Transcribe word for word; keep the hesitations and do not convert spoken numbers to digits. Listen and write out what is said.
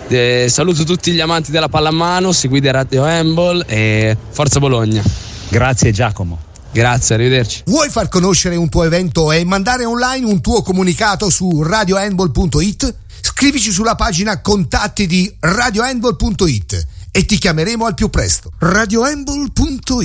Eh, saluto tutti gli amanti della pallamano, seguite Radio Handball e forza Bologna. Grazie Giacomo. Grazie, arrivederci. Vuoi far conoscere un tuo evento e mandare online un tuo comunicato su radio handball punto it? Scrivici sulla pagina contatti di radio handball punto it e ti chiameremo al più presto. radio handball punto it